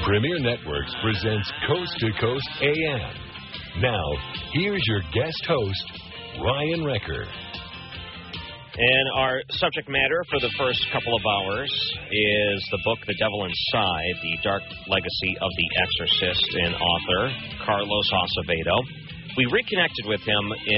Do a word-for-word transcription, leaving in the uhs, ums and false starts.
Premier Networks presents Coast to Coast A M. Now, here's your guest host, Ryan Wrecker. And our subject matter for the first couple of hours is the book The Devil Inside, The Dark Legacy of the Exorcist, and author Carlos Acevedo. We reconnected with him